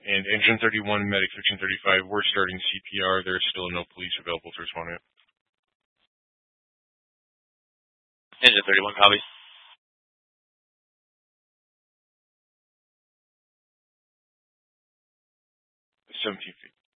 And Engine 31, Medic 1535, we're starting CPR. There's still no police available to respond yet. Engine 31, copy. 17 feet.